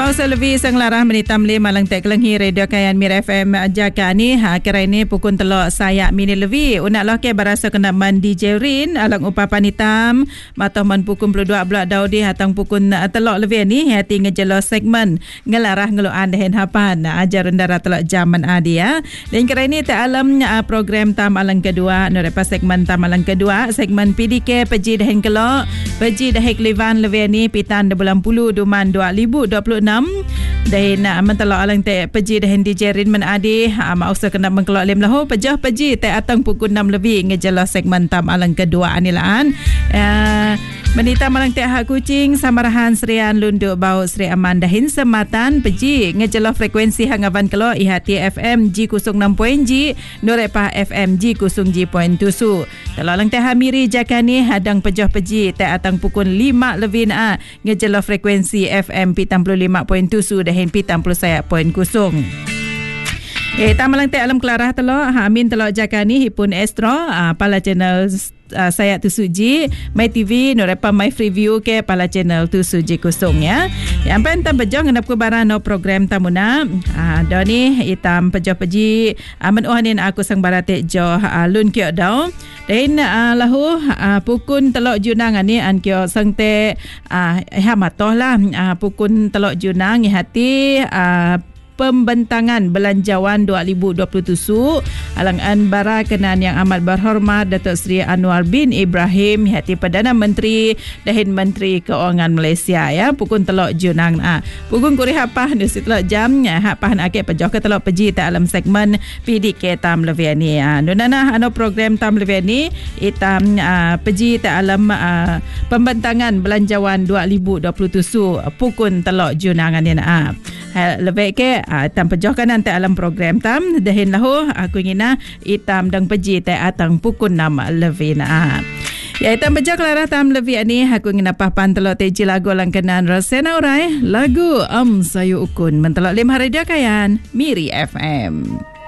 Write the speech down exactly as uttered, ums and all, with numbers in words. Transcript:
Mausa lebih sang larah menitam le malang tek kelenghi radio kayan Mir F M jaga ni ha kira ini pukun telok saya mini lebih unak loh ke barasa kena man D J Rin alang upapan hitam matah man pukun dua puluh dua blok daudi hatang pukun telok lebih ni hati ngejelo segmen ngelarah ngeluan dehen hapan ajar rendara telok zaman adi ya. Dan kira ini tak alam program tam alang kedua norepa segmen tam alang kedua segmen P D K peji dehen kelok peji dehek livan lebih ni pitan de bulan puluh duman dua ribu dua puluh enam dan uh, mentelok alang te peji dah D J Rin men adi uh, mau usah kena mengkelok lem lahu pejah peji te atang pukul enam lebih ngejelas segmen tam alang kedua anilaan uh, menita malang te hak kucing samarahan serian lunduk bau Sri Aman dahin sematan peji ngejelas frekuensi hangavan kelok I H T F M G kosong enam poin G Norepah F M G kosong G poin tujuh telok alang te hamiri jakani hadang pejah peji te atang pukul lima lebih na ngejelas frekuensi F M P enam puluh lima poin tujuh dahin P enam puluh saya poin kosong. Eh tamalang te alam kelarah telok ha amin telok jakani hipun Astro uh, pala channel uh, saya tu suji My T V norepa My Freeview ke pala channel tu suji kosong ya. Yang pentam bejong ngendap ku barang no program tamuna uh, doni itam pejo peji aman uh, uhanin aku sang barate jo uh, lun kyo daw dan uh, lahu uh, pukun telok junang ani an kyo sang te uh, ha matoh lah uh, pukun telok junang hati uh, pembentangan belanjawan dua ribu dua puluh tujuh alang-an bara kenan yang amat berhormat Datuk Seri Anwar bin Ibrahim hati Perdana Menteri dahin Menteri Keuangan Malaysia ya pukun telok junang ah pukun kuri hapah di telok jam ya hapah nak ke pejoh ke telok peji ta alam segmen P D K tam leviani ah nunana ano program tam leviani itam uh, peji ta alam uh, pembentangan belanjawan dua ribu dua puluh tujuh pukun telok junang ani ah lebih ke Uh, tam pejoh kanan te alam program tam dahin lahu aku ingina itam dang peji te atang pukul enam lebih na ya itam pejoh kelarah tam lebih ni aku ingina papan telok teji lagu langkenan rasena urai lagu am sayu ukun mentelok lima radio kayan Miri F M.